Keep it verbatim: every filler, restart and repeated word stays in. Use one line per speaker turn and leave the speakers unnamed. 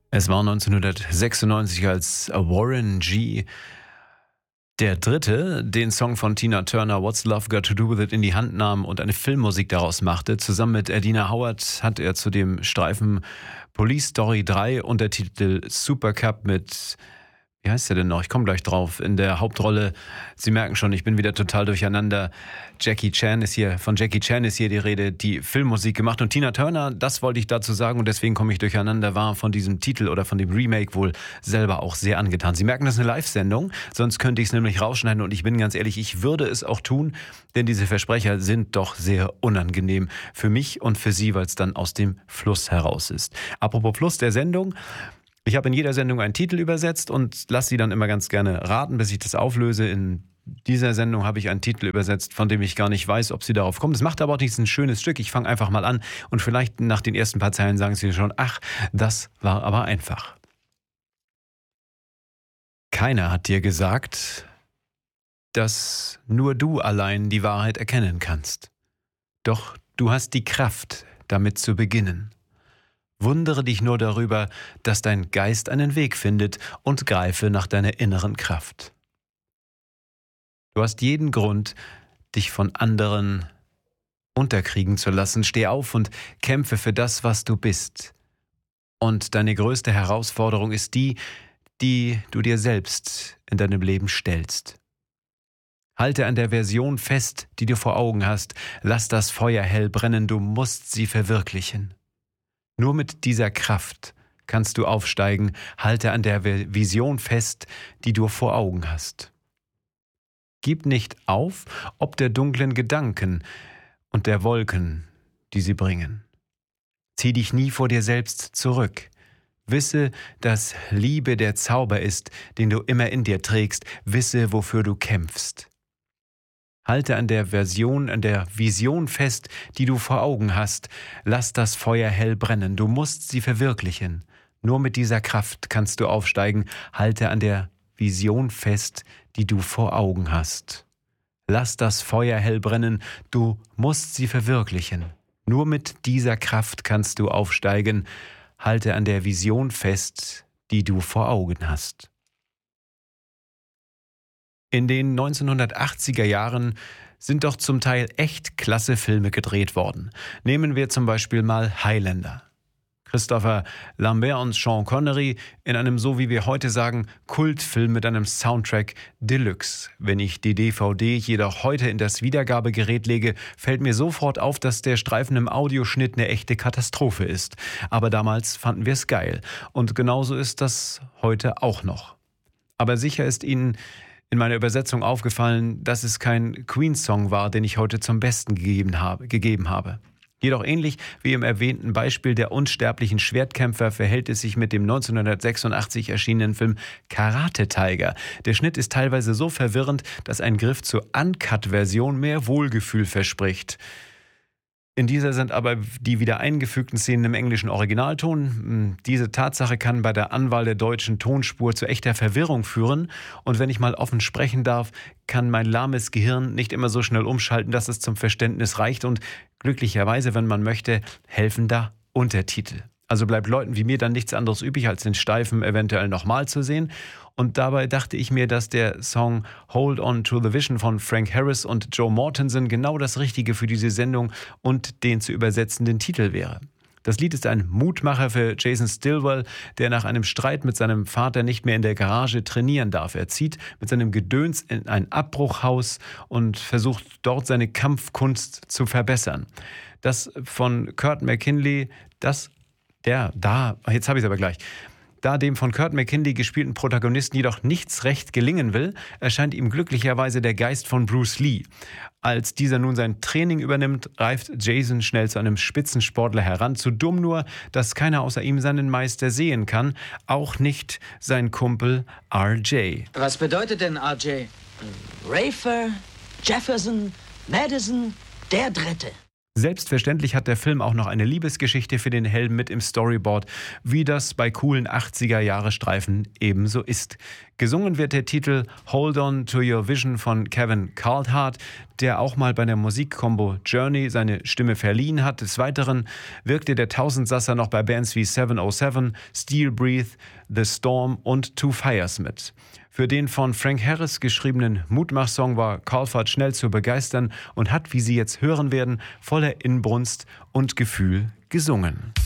Es war neunzehnhundertsechsundneunzig, als Warren G. der Dritte den Song von Tina Turner What's Love Got to Do With It in die Hand nahm und eine Filmmusik daraus machte. Zusammen mit Adina Howard hat er zu dem Streifen Police Story drei Untertitel Super Cup mit, wie heißt der denn noch? Ich komme gleich drauf. In der Hauptrolle, Sie merken schon, ich bin wieder total durcheinander. Jackie Chan ist hier, von Jackie Chan ist hier die Rede, die Filmmusik gemacht. Und Tina Turner, das wollte ich dazu sagen und deswegen komme ich durcheinander, war von diesem Titel oder von dem Remake wohl selber auch sehr angetan. Sie merken, das ist eine Live-Sendung, sonst könnte ich es nämlich rausschneiden und ich bin ganz ehrlich, ich würde es auch tun, denn diese Versprecher sind doch sehr unangenehm für mich und für Sie, weil es dann aus dem Fluss heraus ist. Apropos Fluss der Sendung, ich habe in jeder Sendung einen Titel übersetzt und lasse Sie dann immer ganz gerne raten, bis ich das auflöse. In dieser Sendung habe ich einen Titel übersetzt, von dem ich gar nicht weiß, ob Sie darauf kommen. Das macht aber auch nichts, ein schönes Stück. Ich fange einfach mal an und vielleicht nach den ersten paar Zeilen sagen Sie schon, ach, das war aber einfach. Keiner hat dir gesagt, dass nur du allein die Wahrheit erkennen kannst. Doch du hast die Kraft, damit zu beginnen. Wundere dich nur darüber, dass dein Geist einen Weg findet und greife nach deiner inneren Kraft. Du hast jeden Grund, dich von anderen unterkriegen zu lassen. Steh auf und kämpfe für das, was du bist. Und deine größte Herausforderung ist die, die du dir selbst in deinem Leben stellst. Halte an der Version fest, die du vor Augen hast. Lass das Feuer hell brennen, du musst sie verwirklichen. Nur mit dieser Kraft kannst du aufsteigen, halte an der Vision fest, die du vor Augen hast. Gib nicht auf, ob der dunklen Gedanken und der Wolken, die sie bringen. Zieh dich nie vor dir selbst zurück. Wisse, dass Liebe der Zauber ist, den du immer in dir trägst. Wisse, wofür du kämpfst. Halte an der Version, an der Vision fest, die du vor Augen hast. Lass das Feuer hell brennen. Du musst sie verwirklichen. Nur mit dieser Kraft kannst du aufsteigen. Halte an der Vision fest, die du vor Augen hast. Lass das Feuer hell brennen. Du musst sie verwirklichen. Nur mit dieser Kraft kannst du aufsteigen. Halte an der Vision fest, die du vor Augen hast. In den neunzehnhundertachtziger Jahren sind doch zum Teil echt klasse Filme gedreht worden. Nehmen wir zum Beispiel mal Highlander. Christopher Lambert und Sean Connery in einem, so wie wir heute sagen, Kultfilm mit einem Soundtrack Deluxe. Wenn ich die D V D jedoch heute in das Wiedergabegerät lege, fällt mir sofort auf, dass der Streifen im Audioschnitt eine echte Katastrophe ist. Aber damals fanden wir es geil. Und genauso ist das heute auch noch. Aber sicher ist Ihnen in meiner Übersetzung aufgefallen, dass es kein Queen-Song war, den ich heute zum Besten gegeben habe, gegeben habe. Jedoch ähnlich wie im erwähnten Beispiel der unsterblichen Schwertkämpfer verhält es sich mit dem neunzehnhundertsechsundachtzig erschienenen Film Karate Tiger. Der Schnitt ist teilweise so verwirrend, dass ein Griff zur Uncut-Version mehr Wohlgefühl verspricht. In dieser sind aber die wieder eingefügten Szenen im englischen Originalton. Diese Tatsache kann bei der Anwahl der deutschen Tonspur zu echter Verwirrung führen. Und wenn ich mal offen sprechen darf, kann mein lahmes Gehirn nicht immer so schnell umschalten, dass es zum Verständnis reicht. Und glücklicherweise, wenn man möchte, helfen da Untertitel. Also bleibt Leuten wie mir dann nichts anderes übrig, als den Steifen eventuell nochmal zu sehen. Und dabei dachte ich mir, dass der Song Hold On To The Vision von Frank Harris und Joe Mortensen genau das Richtige für diese Sendung und den zu übersetzenden Titel wäre. Das Lied ist ein Mutmacher für Jason Stilwell, der nach einem Streit mit seinem Vater nicht mehr in der Garage trainieren darf. Er zieht mit seinem Gedöns in ein Abbruchhaus und versucht dort seine Kampfkunst zu verbessern. Das von Kurt McKinley, das, der, da, jetzt habe ich es aber gleich. Da dem von Kurt McKinley gespielten Protagonisten jedoch nichts recht gelingen will, erscheint ihm glücklicherweise der Geist von Bruce Lee. Als dieser nun sein Training übernimmt, reift Jason schnell zu einem Spitzensportler heran, zu dumm nur, dass keiner außer ihm seinen Meister sehen kann, auch nicht sein Kumpel R J.
Was bedeutet denn R J? Rafer, Jefferson, Madison, der Dritte.
Selbstverständlich hat der Film auch noch eine Liebesgeschichte für den Helden mit im Storyboard, wie das bei coolen achtziger-Jahre-Streifen ebenso ist. Gesungen wird der Titel Hold On To Your Vision von Kevin Coulthard, der auch mal bei der Musikkombo Journey seine Stimme verliehen hat. Des Weiteren wirkte der Tausendsasser noch bei Bands wie seven oh seven, Steel Breathe, The Storm und Two Fires mit. Für den von Frank Harris geschriebenen Mutmach-Song war Coulthard schnell zu begeistern und hat, wie Sie jetzt hören werden, voller Inbrunst und Gefühl gesungen.